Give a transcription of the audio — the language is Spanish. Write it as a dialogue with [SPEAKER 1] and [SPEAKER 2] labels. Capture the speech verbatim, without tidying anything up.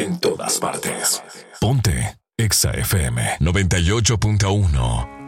[SPEAKER 1] en todas partes. Ponte Exa F M noventa y ocho punto uno.